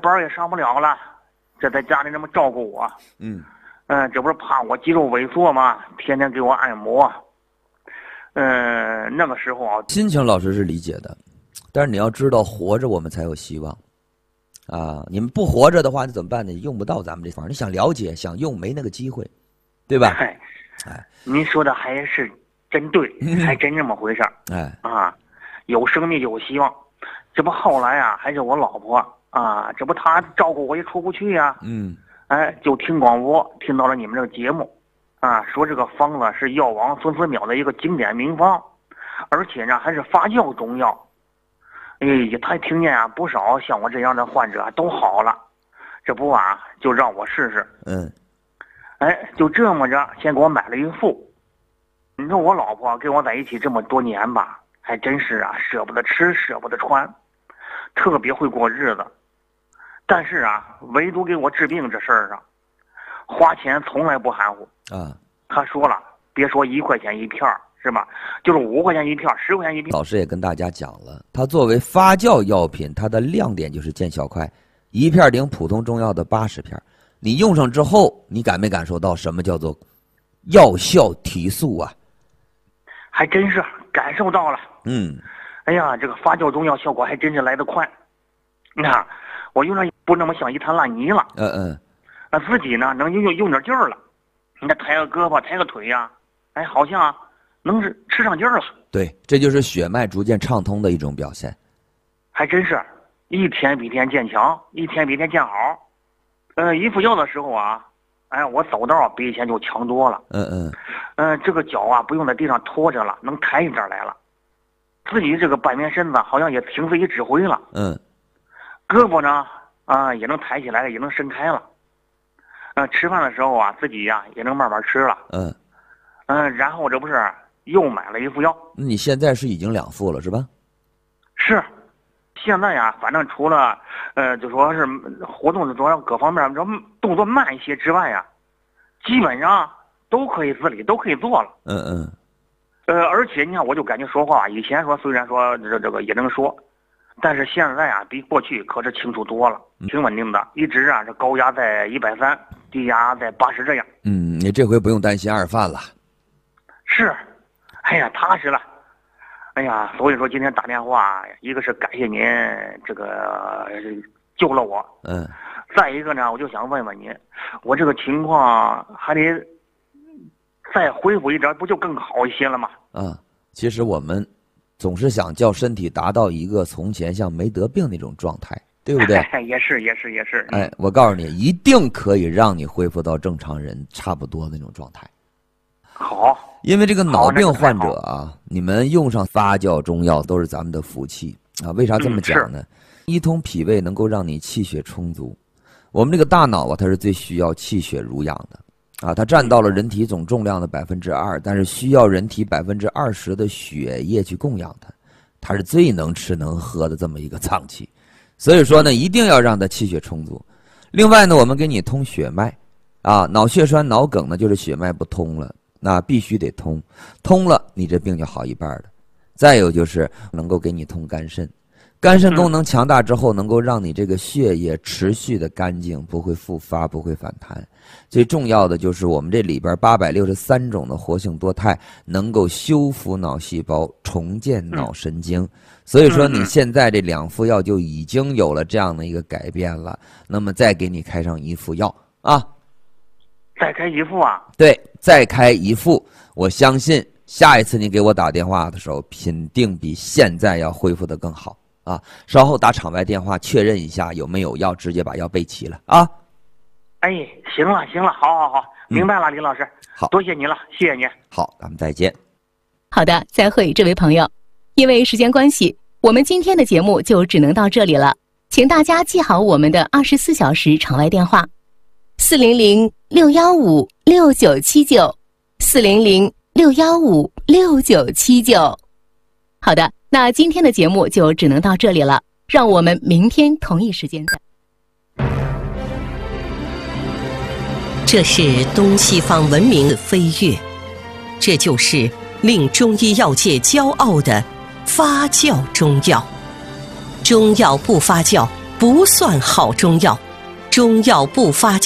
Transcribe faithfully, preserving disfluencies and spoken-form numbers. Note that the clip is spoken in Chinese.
班也上不了了，这在家里这么照顾我。 嗯嗯、呃，这不是怕我肌肉萎缩吗？天天给我按摩。嗯、呃，那个时候啊， 心情老师是理解的，但是你要知道，活着我们才有希望。啊，你们不活着的话，你怎么办呢？你用不到咱们这方，你想了解、想用，没那个机会，对吧？ 哎， 哎， 您说的还是真对，还真这么回事儿。 哎， 啊，有生命就有希望。这不后来啊，还是我老婆啊，这不她照顾我也出不去呀、啊。 嗯， 哎，就听广播听到了你们这个节目，啊，说这个方子是药王孙思邈的一个经典名方，而且呢还是发酵中药。哎，他听见啊，不少像我这样的患者都好了，这不啊，就让我试试。 嗯， 哎，就这么着，先给我买了一副。你说我老婆跟我在一起这么多年吧，还真是啊，舍不得吃，舍不得穿，特别会过日子。但是啊，唯独给我治病这事儿上，花钱从来不含糊啊。 他说了，别说一块钱一片儿。是吧？就是五块钱一片，十块钱一片。 老师也跟大家讲了，它作为发酵药品，它的亮点就是见效快，一片顶普通中药的八十片。你用上之后，你感没感受到什么叫做药效提速啊？ 还真是感受到了。 嗯， 哎呀，这个发酵中药效果还真是来得快。你看，我用上不那么像一滩烂泥了。 嗯嗯， 那自己呢，能用用用点劲儿了。你再抬个胳膊，抬个腿呀、啊，哎，好像、啊。能是吃上劲儿了， 对，这就是血脉逐渐畅通的一种表现。 还真是，一天比一天渐强，一天比一天渐好。呃，一服药的时候啊，哎，我走道比以前就强多了。 嗯嗯， 呃，这个脚啊不用在地上拖着了，能抬起这儿来了。自己这个半边身子好像也听自己指挥了。 嗯， 胳膊呢啊也能抬起来了，也能伸开了。呃，吃饭的时候啊，自己呀、啊、也能慢慢吃了。 嗯嗯、呃，然后这不是。又买了一副药， 你现在是已经两副了是吧？ 是，现在呀，反正除了呃，就说是活动的主要各方面，这动作慢一些之外呀，基本上都可以自理，都可以做了。 嗯嗯。 呃，而且你看，我就感觉说话，以前说虽然说这这个也能说，但是现在啊，比过去可是清楚多了，挺稳定的，一直啊是高压在一百三，低压在八十这样。 嗯，你这回不用担心二犯了。 是。哎呀，踏实了，哎呀，所以说今天打电话，一个是感谢您这个救了我， 嗯， 再一个呢，我就想问问您，我这个情况还得再恢复一点，不就更好一些了吗？ 啊，其实我们总是想叫身体达到一个从前像没得病那种状态，对不对？ 也是，也是，也是。 哎，我告诉你，一定可以让你恢复到正常人差不多那种状态。 好。 因为这个脑病患者啊，你们用上发酵中药都是咱们的福气啊。为啥这么讲呢？一通脾胃能够让你气血充足。我们这个大脑啊，它是最需要气血濡养的啊，它占到了人体总重量的百分之二，但是需要人体百分之二十的血液去供养它，它是最能吃能喝的这么一个脏器。所以说呢，一定要让它气血充足。另外呢，我们给你通血脉啊，脑血栓、脑梗呢，就是血脉不通了。那必须得通，通了你这病就好一半了。再有就是能够给你通肝肾，肝肾功能强大之后，能够让你这个血液持续的干净，不会复发，不会反弹。最重要的就是我们这里边八百六十三种的活性多肽能够修复脑细胞，重建脑神经。所以说你现在这两副药就已经有了这样的一个改变了。那么再给你开上一副药啊。 再开一副啊？ 对，再开一副，我相信下一次你给我打电话的时候，肯定比现在要恢复的更好啊！稍后打场外电话确认一下有没有药，直接把药备齐了啊！ 哎，行了行了，好好好，明白了，嗯、李老师， 好多谢您了，谢谢您。 好，咱们再见。 好的，再会，这位朋友。因为时间关系，我们今天的节目就只能到这里了，请大家记好我们的二十四小时场外电话。四零零六幺五六九七九，四零零六幺五六九七九。好的，那今天的节目就只能到这里了，让我们明天同一时间再。 这是东西方文明的飞跃，这就是令中医药界骄傲的发酵中药。中药不发酵， 不算好中药，中药不发